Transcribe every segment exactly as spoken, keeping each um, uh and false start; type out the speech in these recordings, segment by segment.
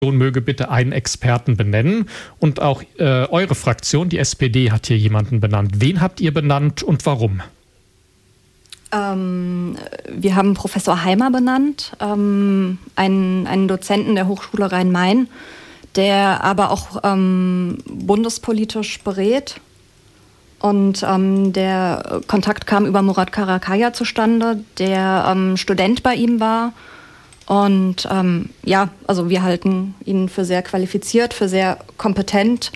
möge bitte einen Experten benennen. Und auch äh, eure Fraktion, die S P D, hat hier jemanden benannt. Wen habt ihr benannt und warum? Ähm, wir haben Professor Heimer benannt, ähm, einen, einen Dozenten der Hochschule Rhein-Main, der aber auch ähm, bundespolitisch berät. Und ähm, der Kontakt kam über Murat Karakaya zustande, der ähm, Student bei ihm war. Und ähm, ja, also wir halten ihn für sehr qualifiziert, für sehr kompetent.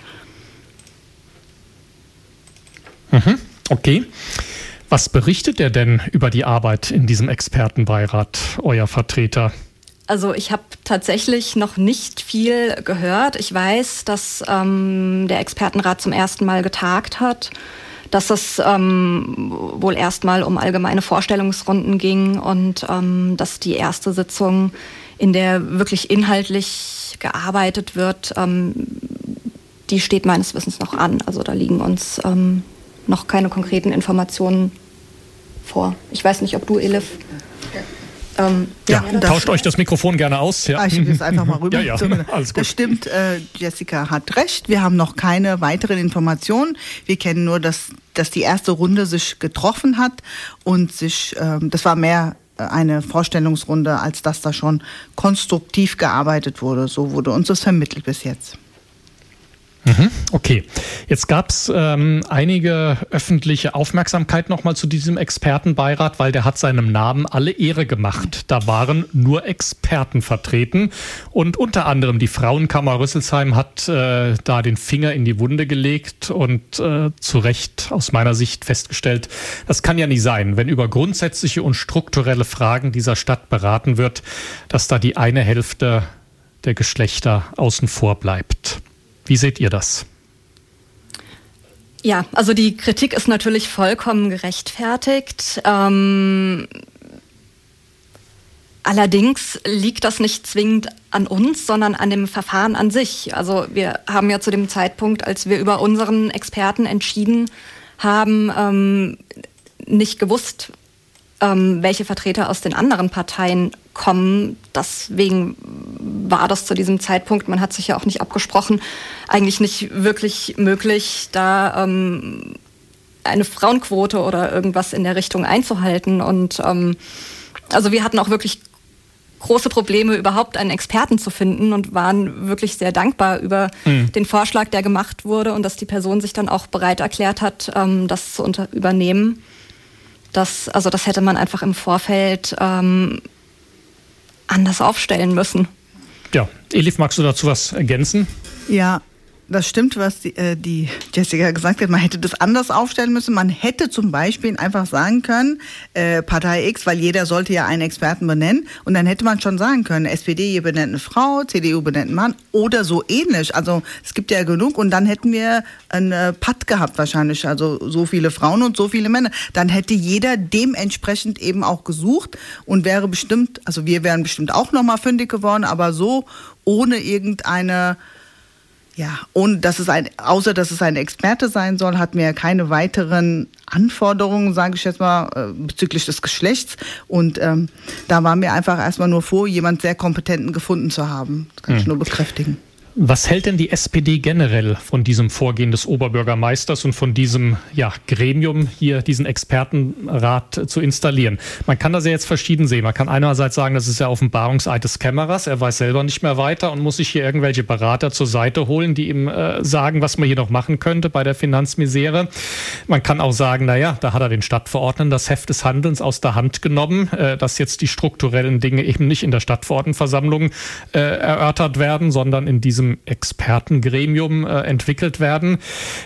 Mhm, okay. Was berichtet er denn über die Arbeit in diesem Expertenbeirat, euer Vertreter? Also ich habe tatsächlich noch nicht viel gehört. Ich weiß, dass ähm, der Expertenrat zum ersten Mal getagt hat, dass es ähm, wohl erstmal um allgemeine Vorstellungsrunden ging und ähm, dass die erste Sitzung, in der wirklich inhaltlich gearbeitet wird, ähm, die steht meines Wissens noch an. Also da liegen uns ähm, noch keine konkreten Informationen vor. Ich weiß nicht, ob du, Elif... Ähm, ja, ja tauscht euch das Mikrofon gerne aus. Ja. Ah, ich gebe es einfach mal rüber. Ja, ja, alles gut. Das stimmt, äh, Jessica hat recht. Wir haben noch keine weiteren Informationen. Wir kennen nur, dass, dass die erste Runde sich getroffen hat und sich, äh, das war mehr eine Vorstellungsrunde, als dass da schon konstruktiv gearbeitet wurde. So wurde uns das vermittelt bis jetzt. Okay, jetzt gab es ähm, einige öffentliche Aufmerksamkeit nochmal zu diesem Expertenbeirat, weil der hat seinem Namen alle Ehre gemacht. Da waren nur Experten vertreten und unter anderem die Frauenkammer Rüsselsheim hat äh, da den Finger in die Wunde gelegt und äh, zu Recht aus meiner Sicht festgestellt, das kann ja nicht sein, wenn über grundsätzliche und strukturelle Fragen dieser Stadt beraten wird, dass da die eine Hälfte der Geschlechter außen vor bleibt. Wie seht ihr das? Ja, also die Kritik ist natürlich vollkommen gerechtfertigt. Ähm, allerdings liegt das nicht zwingend an uns, sondern an dem Verfahren an sich. Also wir haben ja zu dem Zeitpunkt, als wir über unseren Experten entschieden haben, ähm, nicht gewusst, ähm, welche Vertreter aus den anderen Parteien kommen. Deswegen war das zu diesem Zeitpunkt, man hat sich ja auch nicht abgesprochen, eigentlich nicht wirklich möglich, da ähm, eine Frauenquote oder irgendwas in der Richtung einzuhalten. Und ähm, also wir hatten auch wirklich große Probleme, überhaupt einen Experten zu finden und waren wirklich sehr dankbar über mhm. den Vorschlag, der gemacht wurde und dass die Person sich dann auch bereit erklärt hat, ähm, das zu unter- übernehmen. Das, also das hätte man einfach im Vorfeld ähm, anders aufstellen müssen. Ja, Elif, magst du dazu was ergänzen? Ja, das stimmt, was die, äh, die Jessica gesagt hat. Man hätte das anders aufstellen müssen. Man hätte zum Beispiel einfach sagen können, äh, Partei X, weil jeder sollte ja einen Experten benennen. Und dann hätte man schon sagen können, S P D, ihr benennt eine Frau, C D U benennt einen Mann oder so ähnlich. Also es gibt ja genug. Und dann hätten wir einen äh, Patt gehabt wahrscheinlich. Also so viele Frauen und so viele Männer. Dann hätte jeder dementsprechend eben auch gesucht und wäre bestimmt, also wir wären bestimmt auch nochmal fündig geworden, aber so ohne irgendeine... Ja, und dass es ein, außer dass es ein Experte sein soll, hatten wir ja keine weiteren Anforderungen, sage ich jetzt mal, bezüglich des Geschlechts. Und ähm, da waren wir einfach erstmal nur froh, jemand sehr Kompetenten gefunden zu haben. Das kann hm. ich nur bekräftigen. Was hält denn die S P D generell von diesem Vorgehen des Oberbürgermeisters und von diesem ja, Gremium hier, diesen Expertenrat zu installieren? Man kann das ja jetzt verschieden sehen. Man kann einerseits sagen, das ist ja Offenbarungseid des Kämmerers. Er weiß selber nicht mehr weiter und muss sich hier irgendwelche Berater zur Seite holen, die ihm äh, sagen, was man hier noch machen könnte bei der Finanzmisere. Man kann auch sagen, naja, da hat er den Stadtverordneten das Heft des Handelns aus der Hand genommen, äh, dass jetzt die strukturellen Dinge eben nicht in der Stadtverordnetenversammlung äh, erörtert werden, sondern in diesem Expertengremium äh, entwickelt werden,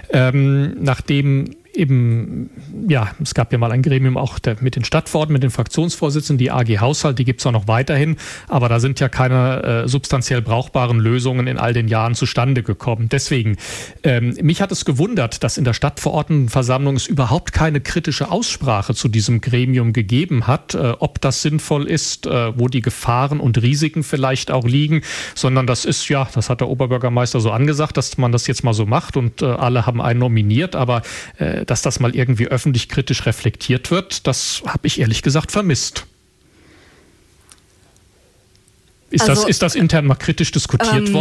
ähm, nachdem eben, ja, es gab ja mal ein Gremium auch der, mit den Stadtverordneten, mit den Fraktionsvorsitzenden, die A G Haushalt, die gibt es auch noch weiterhin, aber da sind ja keine äh, substanziell brauchbaren Lösungen in all den Jahren zustande gekommen. Deswegen, ähm, mich hat es gewundert, dass in der Stadtverordnetenversammlung es überhaupt keine kritische Aussprache zu diesem Gremium gegeben hat, äh, ob das sinnvoll ist, äh, wo die Gefahren und Risiken vielleicht auch liegen, sondern das ist, ja, das hat der Oberbürgermeister so angesagt, dass man das jetzt mal so macht und äh, alle haben einen nominiert, aber äh, dass das mal irgendwie öffentlich kritisch reflektiert wird, das habe ich ehrlich gesagt vermisst. Ist, also, das, ist das intern mal kritisch diskutiert ähm, worden?